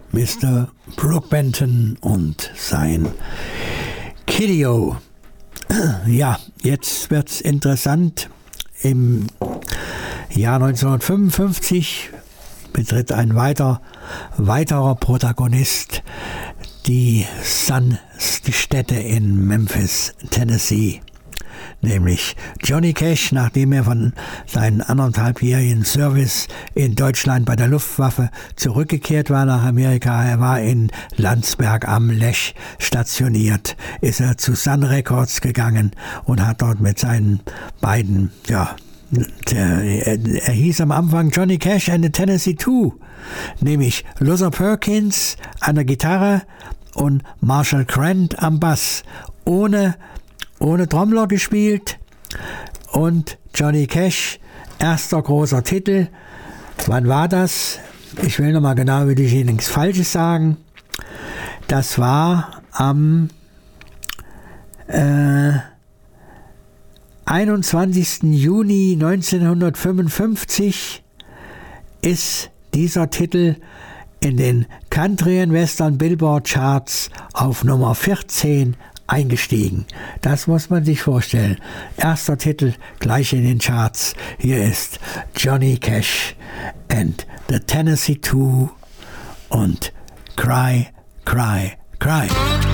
Mr. Brook Benton und sein Kiddio. Ja, jetzt wird's interessant. Im Jahr 1955 betritt ein weiterer Protagonist die Stätte in Memphis, Tennessee. Nämlich Johnny Cash, nachdem er von seinem 1,5-jährigen Service in Deutschland bei der Luftwaffe zurückgekehrt war nach Amerika. Er war in Landsberg am Lech stationiert, ist er zu Sun Records gegangen und hat dort mit seinen beiden, er hieß am Anfang Johnny Cash and the Tennessee Two, nämlich Luther Perkins an der Gitarre und Marshall Grant am Bass, ohne Trommler gespielt. Und Johnny Cash, erster großer Titel. Wann war das? Ich will nochmal genau, will ich Ihnen nichts Falsches sagen. Das war am 21. Juni 1955 ist dieser Titel in den Country and Western Billboard Charts auf Nummer 14 eingestiegen. Das muss man sich vorstellen. Erster Titel gleich in den Charts. Hier ist Johnny Cash and the Tennessee Two und Cry, Cry, Cry.